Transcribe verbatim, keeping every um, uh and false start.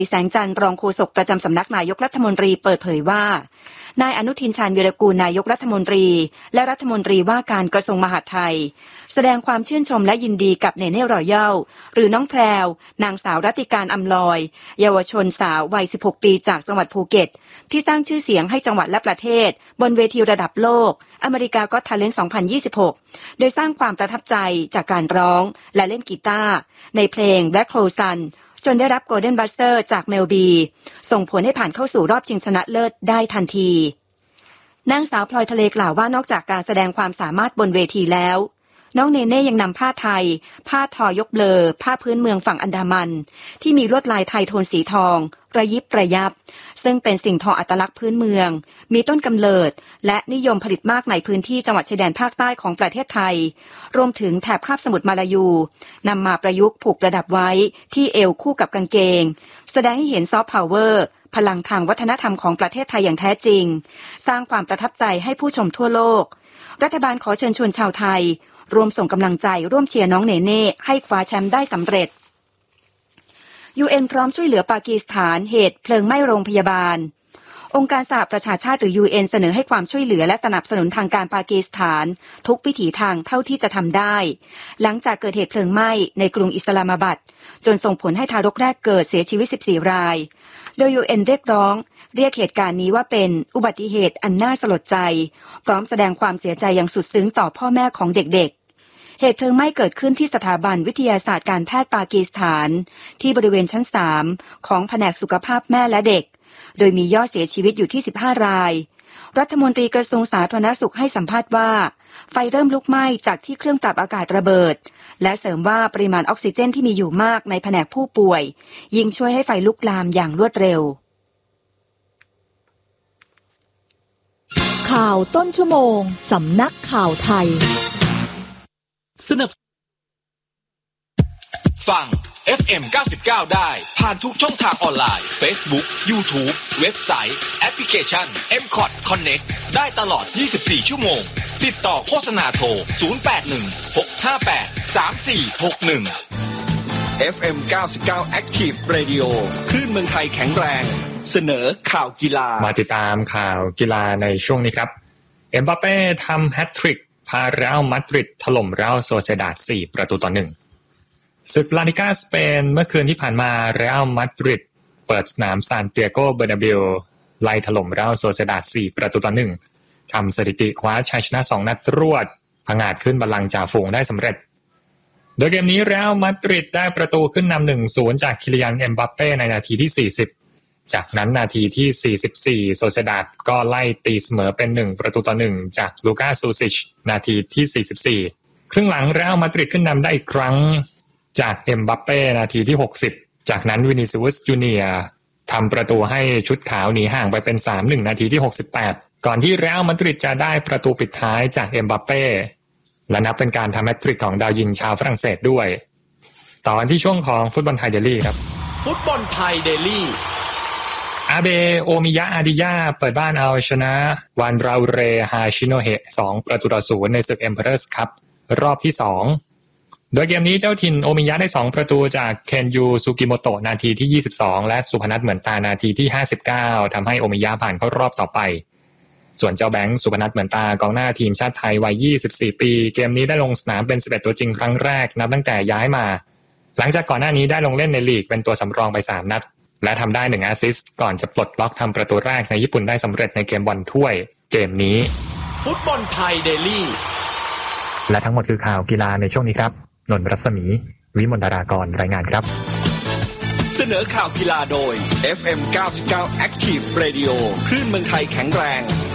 แสงจันทร์รองโฆษกประจำสำนักนายกรัฐมนตรีเปิดเผยว่านายอนุทินชาญวีรกูลนายกรัฐมนตรีและรัฐมนตรีว่าการกระทรวงมหาดไทยแสดงความชื่นชมและยินดีกับเนเน่รอยัลหรือน้องแพรวนางสาวรัติการอำลอยเยาวชนสาววัยสิบหกปีจากจังหวัดภูเก็ตที่สร้างชื่อเสียงให้จังหวัดและประเทศบนเวทีระดับโลกอเมริกาก็อต Talent สองพันยี่สิบหกโดยสร้างความประทับใจจากการร้องและเล่นกีตาร์ในเพลง Black Hole Sunจนได้รับ Golden Buzzer จากเมลบีส่งผลให้ผ่านเข้าสู่รอบชิงชนะเลิศได้ทันทีนางสาวพลอยทะเลกล่าวว่านอกจากการแสดงความสามารถบนเวทีแล้วน้องเนเน่ยังนำผ้าไทยผ้าทอยกเบลอผ้าพื้นเมืองฝั่งอันดามันที่มีลวดลายไทยโทนสีทองระยิบระยับซึ่งเป็นสิ่งทออัตลักษณ์พื้นเมืองมีต้นกำเนิดและนิยมผลิตมากในพื้นที่จังหวัดชายแดนภาคใต้ของประเทศไทยรวมถึงแถบคาบสมุทรมาลายูนำมาประยุกต์ผูกประดับไว้ที่เอวคู่กับกางเกงแสดงให้เห็นซอฟต์พาวเวอร์พลังทางวัฒนธรรมของประเทศไทยอย่างแท้จริงสร้างความประทับใจให้ผู้ชมทั่วโลกรัฐบาลขอเชิญชวนชาวไทยรวมส่งกำลังใจร่วมเชียร์น้องเนเน่ให้คว้าแชมป์ได้สำเร็จ ยู เอ็น พร้อมช่วยเหลือปากีสถานเหตุเพลิงไหม้โรงพยาบาลองค์การสหประชาชาติหรือ ยู เอ็น เสนอให้ความช่วยเหลือและสนับสนุนทางการปากีสถานทุกวิถีทางเท่าที่จะทำได้หลังจากเกิดเหตุเพลิงไหม้ในกรุงอิสลามาบัดจนส่งผลให้ทารกแรกเกิดเสียชีวิตสิบสี่รายโดย ยู เอ็น เรียกร้องเรียกเหตุการณ์นี้ว่าเป็นอุบัติเหตุอันน่าสลดใจพร้อมแสดงความเสียใจอย่างสุดซึ้งต่อพ่อแม่ของเด็กๆเหตุเพลิงไหม้เกิดขึ้นที่สถาบันวิทยาศาสตร์การแพทย์ปากีสถานที่บริเวณชั้นสามของแผนกสุขภาพแม่และเด็กโดยมียอดเสียชีวิตอยู่ที่สิบห้ารายรัฐมนตรีกระทรวงสาธารณสุขให้สัมภาษณ์ว่าไฟเริ่มลุกไหม้จากที่เครื่องปรับอากาศระเบิดและเสริมว่าปริมาณออกซิเจนที่มีอยู่มากในแผนกผู้ป่วยยิ่งช่วยให้ไฟลุกลามอย่างรวดเร็วข่าวต้นชั่วโมงสำนักข่าวไทยสนับฟัง เอฟ เอ็ม เก้าสิบเก้า ได้ผ่านทุกช่องทางออนไลน์ Facebook YouTube เว็บไซต์แอปพลิเคชัน เอ็ม คอท Connect ได้ตลอดยี่สิบสี่ชั่วโมงติดต่อโฆษณาโทรศูนย์ แปด หนึ่ง หก ห้า แปด สาม สี่ หก หนึ่ง เอฟ เอ็ม เก้าสิบเก้า Active Radio คลื่นเมืองไทยแข็งแรงเสนอข่าวกีฬามาติดตามข่าวกีฬาในช่วงนี้ครับเอ็มบัปเป้ทำแฮตทริกพาเรอัลมาดริดถล่มเรอัลโซเซดาดสี่ประตูต่อหนึ่งศึกลาลิก้าสเปนเมื่อคืนที่ผ่านมาเรอัลมาดริดเปิดสนามซานเตียโกเบอร์นาเบลไล่ถล่มเรอัลโซเซดาดสี่ประตูต่อหนึ่งทำสถิติคว้าชัยชนะสองนัดรวดผงาดขึ้นบัลลังก์จ่าฝูงได้สำเร็จโดยเกมนี้เรอัลมาดริดได้ประตูขึ้นนำ หนึ่งศูนย์ จากคิลิยันเอ็มบัปเป้ในนาทีที่สี่สิบจากนั้นนาทีที่สี่สิบสี่โซเซดาดก็ไล่ตีเสมอเป็นหนึ่งประตูต่อหนึ่งจากลูก้าซูซิชนาทีที่สี่สิบสี่ครึ่งหลังเรอัลมาดริดขึ้นนำได้อีกครั้งจากเอ็มบัปเป้นาทีที่หกสิบจากนั้นวินิซิอุสจูเนียร์ทำประตูให้ชุดขาวหนีห่างไปเป็น สามหนึ่ง นาทีที่หกสิบแปดก่อนที่เรอัลมาดริดจะได้ประตูปิดท้ายจากเอ็มบัปเป้และนับเป็นการทำแฮตทริกของดาวยิงชาวฝรั่งเศสด้วยต่อกันที่ช่วงของฟุตบอลไทยเดลี่ครับฟุตบอลไทยเดลี่อาเบโอมิยะอาดิยาเปิดบ้านเอาชนะวันราเรฮาชิโนเฮะสองประตูต่อศูนย์ในศึก Emperors Cup รอบที่สองโดยเกมนี้เจ้าถิ่นโอมิยะได้สองประตูจากเคนยูซูกิโมโตะนาทีที่ยี่สิบสองและสุพนัทเหมือนตานาทีที่ห้าสิบเก้าทำให้โอมิยะผ่านเข้ารอบต่อไปส่วนเจ้าแบงค์สุพนัทเหมือนตากองหน้าทีมชาติไทยวัยยี่สิบสี่ปีเกมนี้ได้ลงสนามเป็นสิบเอ็ดตัวจริงครั้งแรกนับตั้งแต่ย้ายมาหลังจากก่อนหน้านี้ได้ลงเล่นในลีกเป็นตัวสำรองไปสามนัดและทำได้หนึ่งแอสซิสต์ก่อนจะปลดล็อกทำประตูแรกในญี่ปุ่นได้สำเร็จในเกมบอลถ้วยเกมนี้ฟุตบอลไทยเดลี่และทั้งหมดคือข่าวกีฬาในช่วงนี้ครับนนท์รัศมีวิมลดารากรรายงานครับเสนอข่าวกีฬาโดย เอฟ เอ็ม เก้าสิบเก้า Active Radio คลื่นเมืองไทยแข็งแรง